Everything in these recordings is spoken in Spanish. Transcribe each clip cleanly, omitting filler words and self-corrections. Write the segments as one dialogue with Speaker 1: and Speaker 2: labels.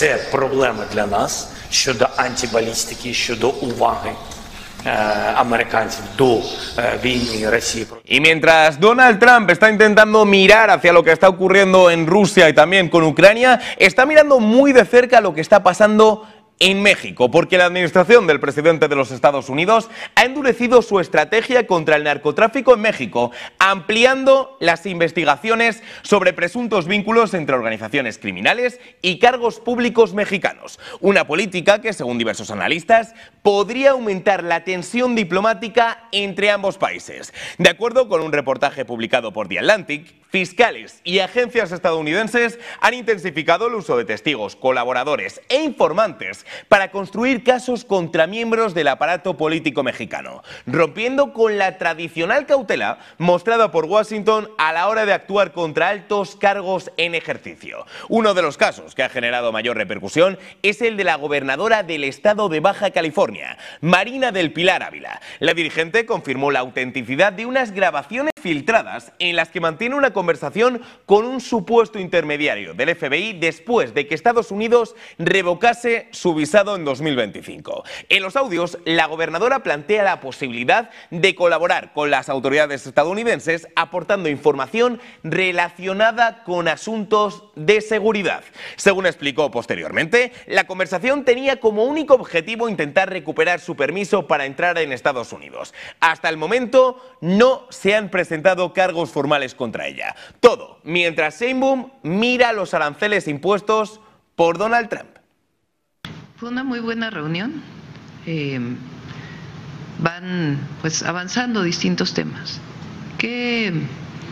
Speaker 1: Це проблема для нас щодо антибалістики, щодо уваги americanos do війни России.
Speaker 2: Y mientras Donald Trump está intentando mirar hacia lo que está ocurriendo en Rusia y también con Ucrania, está mirando muy de cerca lo que está pasando en México, porque la administración del presidente de los Estados Unidos ha endurecido su estrategia contra el narcotráfico en México, ampliando las investigaciones sobre presuntos vínculos entre organizaciones criminales y cargos públicos mexicanos. Una política que, según diversos analistas, podría aumentar la tensión diplomática entre ambos países. De acuerdo con un reportaje publicado por The Atlantic, fiscales y agencias estadounidenses han intensificado el uso de testigos, colaboradores e informantes para construir casos contra miembros del aparato político mexicano, rompiendo con la tradicional cautela mostrada por Washington a la hora de actuar contra altos cargos en ejercicio. Uno de los casos que ha generado mayor repercusión es el de la gobernadora del estado de Baja California, Marina del Pilar Ávila. La dirigente confirmó la autenticidad de unas grabaciones filtradas en las que mantiene una conversación con un supuesto intermediario del FBI después de que Estados Unidos revocase su visado en 2025. En los audios, la gobernadora plantea la posibilidad de colaborar con las autoridades estadounidenses aportando información relacionada con asuntos de seguridad. Según explicó posteriormente, la conversación tenía como único objetivo intentar recuperar su permiso para entrar en Estados Unidos. Hasta el momento no se han presentado cargos formales contra ella. Todo mientras Sheinbaum mira los aranceles impuestos por Donald Trump.
Speaker 3: Fue una muy buena reunión. Van pues avanzando distintos temas. ¿En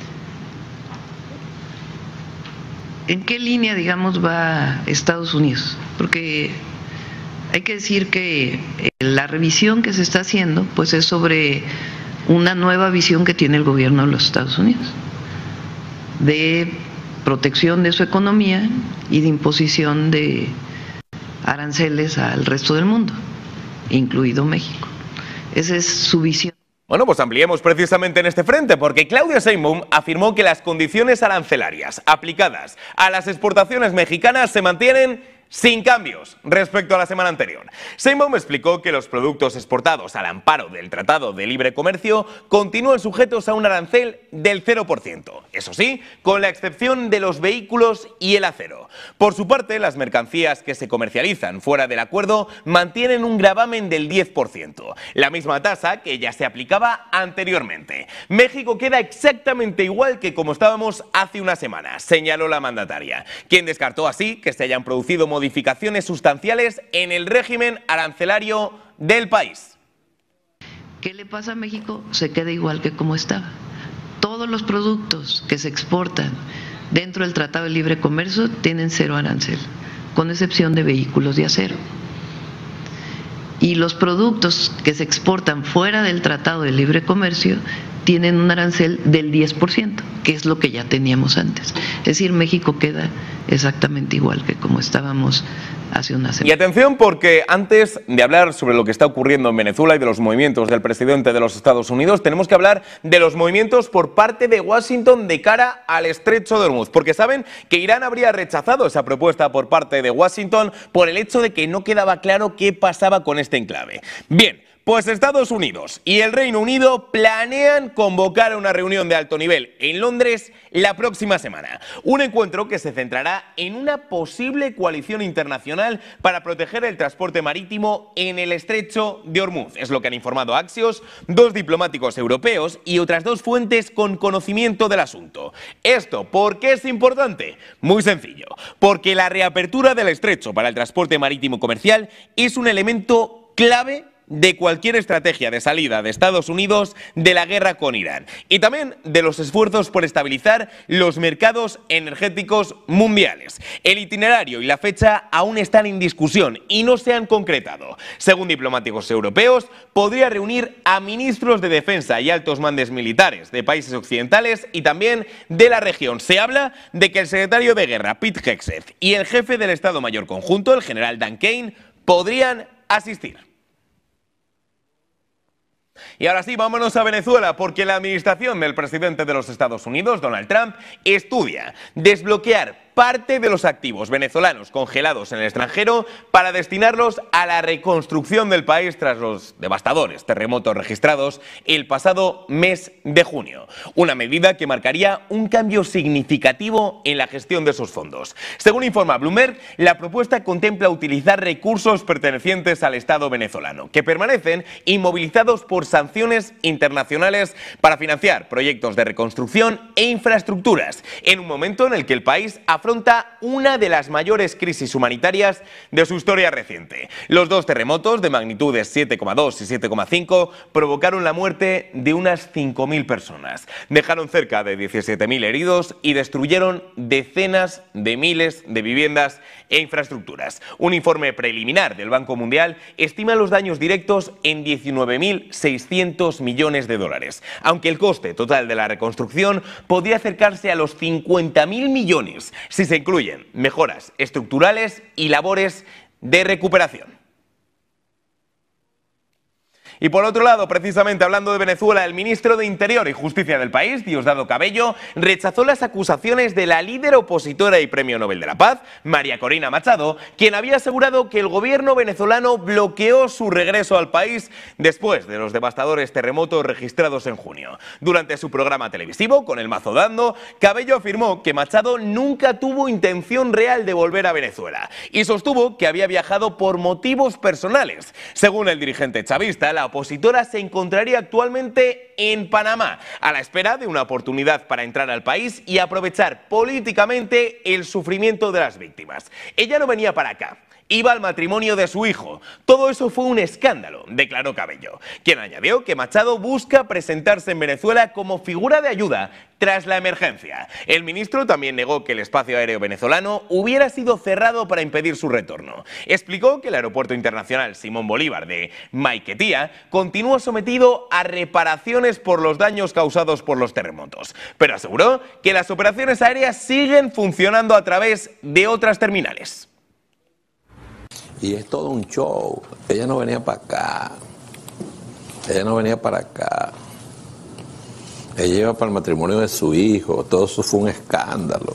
Speaker 3: qué línea, digamos, va Estados Unidos? Porque hay que decir que la revisión que se está haciendo pues es sobre una nueva visión que tiene el gobierno de los Estados Unidos de protección de su economía y de imposición de aranceles al resto del mundo, incluido México. Esa es su visión.
Speaker 2: Bueno, pues ampliemos precisamente en este frente, porque Claudia Sheinbaum afirmó que las condiciones arancelarias aplicadas a las exportaciones mexicanas se mantienen sin cambios respecto a la semana anterior. Sheinbaum explicó que los productos exportados al amparo del Tratado de Libre Comercio continúan sujetos a un arancel del 0%, eso sí, con la excepción de los vehículos y el acero. Por su parte, las mercancías que se comercializan fuera del acuerdo mantienen un gravamen del 10%, la misma tasa que ya se aplicaba anteriormente. México queda exactamente igual que como estábamos hace una semana, señaló la mandataria, quien descartó así que se hayan producido modificaciones sustanciales en el régimen arancelario del país.
Speaker 3: ¿Qué le pasa a México? Se queda igual que como estaba. Todos los productos que se exportan dentro del Tratado de Libre Comercio tienen cero arancel, con excepción de vehículos de acero. Y los productos que se exportan fuera del Tratado de Libre Comercio tienen un arancel del 10%, que es lo que ya teníamos antes. Es decir, México queda exactamente igual que como estábamos hace una semana.
Speaker 2: Y atención, porque antes de hablar sobre lo que está ocurriendo en Venezuela y de los movimientos del presidente de los Estados Unidos, tenemos que hablar de los movimientos por parte de Washington de cara al Estrecho de Hormuz, porque saben que Irán habría rechazado esa propuesta por parte de Washington por el hecho de que no quedaba claro qué pasaba con este enclave. Bien, pues Estados Unidos y el Reino Unido planean convocar una reunión de alto nivel en Londres la próxima semana. Un encuentro que se centrará en una posible coalición internacional para proteger el transporte marítimo en el Estrecho de Hormuz. Es lo que han informado Axios, dos diplomáticos europeos y otras dos fuentes con conocimiento del asunto. ¿Esto por qué es importante? Muy sencillo, porque la reapertura del Estrecho para el transporte marítimo comercial es un elemento clave de cualquier estrategia de salida de Estados Unidos de la guerra con Irán y también de los esfuerzos por estabilizar los mercados energéticos mundiales. El itinerario y la fecha aún están en discusión y no se han concretado. Según diplomáticos europeos, podría reunir a ministros de defensa y altos mandos militares de países occidentales y también de la región. Se habla de que el secretario de guerra, Pete Hegseth, y el jefe del Estado Mayor Conjunto, el general Dan Kane, podrían asistir. Y ahora sí, vámonos a Venezuela, porque la administración del presidente de los Estados Unidos, Donald Trump, estudia desbloquear parte de los activos venezolanos congelados en el extranjero para destinarlos a la reconstrucción del país tras los devastadores terremotos registrados el pasado mes de junio. Una medida que marcaría un cambio significativo en la gestión de esos fondos. Según informa Bloomberg, la propuesta contempla utilizar recursos pertenecientes al Estado venezolano, que permanecen inmovilizados por sanciones internacionales para financiar proyectos de reconstrucción e infraestructuras, en un momento en el que el país afronta una de las mayores crisis humanitarias de su historia reciente. Los dos terremotos de magnitudes 7,2 y 7,5 provocaron la muerte de unas 5.000 personas, dejaron cerca de 17.000 heridos y destruyeron decenas de miles de viviendas e infraestructuras. Un informe preliminar del Banco Mundial estima los daños directos en 19.600 millones de dólares, aunque el coste total de la reconstrucción podría acercarse a los 50.000 millones si se incluyen mejoras estructurales y labores de recuperación. Y por otro lado, precisamente hablando de Venezuela, el ministro de Interior y Justicia del país, Diosdado Cabello, rechazó las acusaciones de la líder opositora y Premio Nobel de la Paz, María Corina Machado, quien había asegurado que el gobierno venezolano bloqueó su regreso al país después de los devastadores terremotos registrados en junio. Durante su programa televisivo, Con el Mazo Dando, Cabello afirmó que Machado nunca tuvo intención real de volver a Venezuela y sostuvo que había viajado por motivos personales. Según el dirigente chavista, la opositora se encontraría actualmente en Panamá, a la espera de una oportunidad para entrar al país y aprovechar políticamente el sufrimiento de las víctimas. Ella no venía para acá, iba al matrimonio de su hijo. Todo eso fue un escándalo, declaró Cabello, quien añadió que Machado busca presentarse en Venezuela como figura de ayuda tras la emergencia. El ministro también negó que el espacio aéreo venezolano hubiera sido cerrado para impedir su retorno. Explicó que el aeropuerto internacional Simón Bolívar de Maiquetía continúa sometido a reparaciones por los daños causados por los terremotos, pero aseguró que las operaciones aéreas siguen funcionando a través de otras terminales.
Speaker 4: Y es todo un show. Ella no venía para acá. Ella no venía para acá. Ella iba para el matrimonio de su hijo. Todo eso fue un escándalo.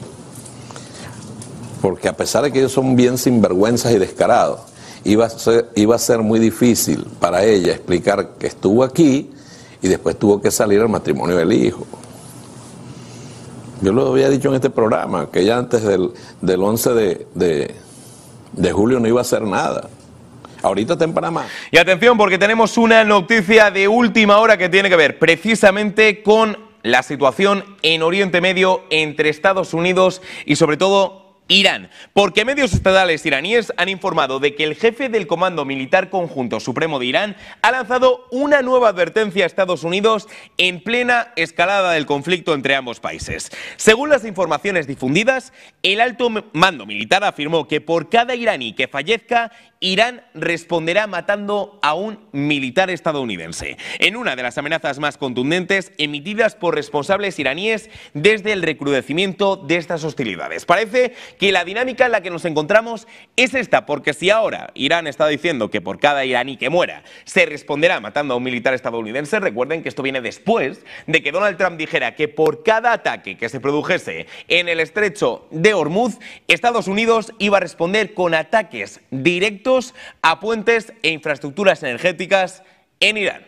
Speaker 4: Porque a pesar de que ellos son bien sinvergüenzas y descarados, iba a ser muy difícil para ella explicar que estuvo aquí y después tuvo que salir al matrimonio del hijo. Yo lo había dicho en este programa, que ella antes del 11 de julio no iba a hacer nada. Ahorita está en Panamá.
Speaker 2: Y atención, porque tenemos una noticia de última hora que tiene que ver precisamente con la situación en Oriente Medio entre Estados Unidos y sobre todo Irán, porque medios estatales iraníes han informado de que el jefe del Comando Militar Conjunto Supremo de Irán ha lanzado una nueva advertencia a Estados Unidos en plena escalada del conflicto entre ambos países. Según las informaciones difundidas, el alto mando militar afirmó que por cada iraní que fallezca, Irán responderá matando a un militar estadounidense, en una de las amenazas más contundentes emitidas por responsables iraníes desde el recrudecimiento de estas hostilidades. Parece que la dinámica en la que nos encontramos es esta, porque si ahora Irán está diciendo que por cada iraní que muera se responderá matando a un militar estadounidense, recuerden que esto viene después de que Donald Trump dijera que por cada ataque que se produjese en el estrecho de Hormuz, Estados Unidos iba a responder con ataques directos a puentes e infraestructuras energéticas en Irán.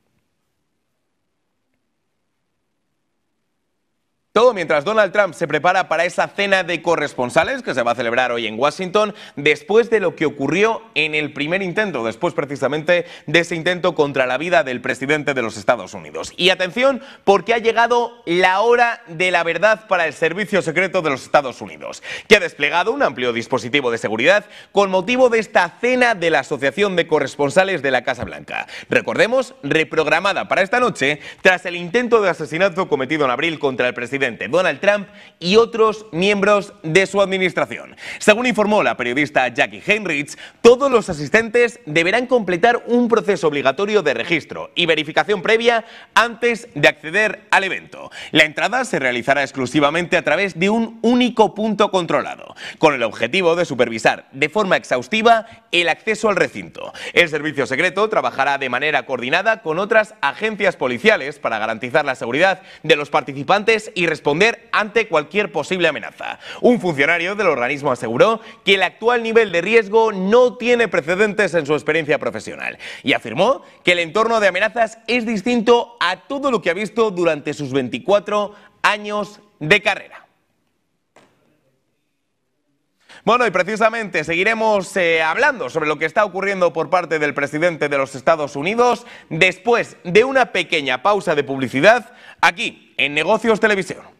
Speaker 2: Todo mientras Donald Trump se prepara para esa cena de corresponsales que se va a celebrar hoy en Washington después de lo que ocurrió en el primer intento, después precisamente de ese intento contra la vida del presidente de los Estados Unidos. Y atención, porque ha llegado la hora de la verdad para el Servicio Secreto de los Estados Unidos, que ha desplegado un amplio dispositivo de seguridad con motivo de esta cena de la Asociación de Corresponsales de la Casa Blanca. Recordemos, reprogramada para esta noche tras el intento de asesinato cometido en abril contra el presidente Donald Trump y otros miembros de su administración. Según informó la periodista Jackie Heinrich, todos los asistentes deberán completar un proceso obligatorio de registro y verificación previa antes de acceder al evento. La entrada se realizará exclusivamente a través de un único punto controlado, con el objetivo de supervisar de forma exhaustiva el acceso al recinto. El servicio secreto trabajará de manera coordinada con otras agencias policiales para garantizar la seguridad de los participantes y responder ante cualquier posible amenaza. Un funcionario del organismo aseguró que el actual nivel de riesgo no tiene precedentes en su experiencia profesional y afirmó que el entorno de amenazas es distinto a todo lo que ha visto durante sus 24 años de carrera. Bueno, y precisamente seguiremos hablando sobre lo que está ocurriendo por parte del presidente de los Estados Unidos después de una pequeña pausa de publicidad aquí en Negocios Televisión.